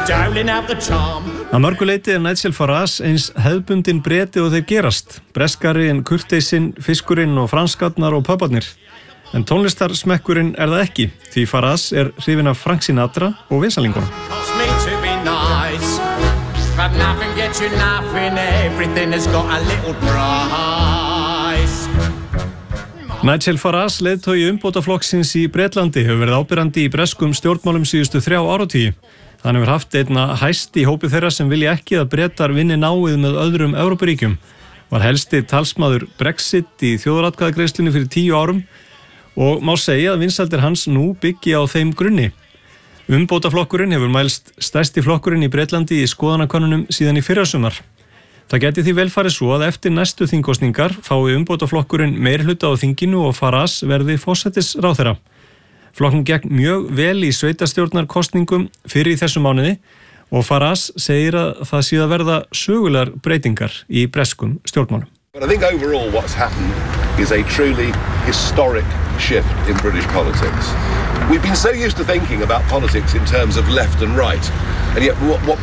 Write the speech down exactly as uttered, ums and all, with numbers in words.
Að mörgu leyti er Nigel Farage eins hefðbundinn Breti og þeir gerast. Breskari kurteisinn, fiskurinn og franskarnar og pöparnir. En tónlistarsmekkurinn er það ekki, því Farage er hrifinn af Frank Sinatra og vinsalingunum. Nigel Farage, leiðtogi umbótaflokksins í Bretlandi, hefur verið áberandi í breskum stjórnmálum síðustu þrjá áratugi. Hann hefur haft einna hæst í hópi þeirra sem vilja ekki að Bretar vinni náið með öðrum Evrópuríkjum. Var helsti talsmaður Brexit í þjóðaratkvæðagreiðslunni fyrir tíu árum og má segja að vinsældir hans nú byggi á þeim grunni. Umbótaflokkurinn hefur mælst stærsti flokkurinn í Bretlandi í skoðanakönnunum síðan í fyrrasumar. Það geti því vel farið svo að eftir næstu þingkosningar fái umbótaflokkurinn meirihluta á þinginu og Farage verði forsætisráðherra. Flokknum gekk mjög vel í sveitarstjórnarkosningum fyrir í þessum mánuði og Farage segir að það sé að verða sögulegar breytingar í breskum stjórnmálum. But I think overall what's happened is a truly historic shift in British politics. We've been so used to thinking about politics in terms of left and right, and yet what, what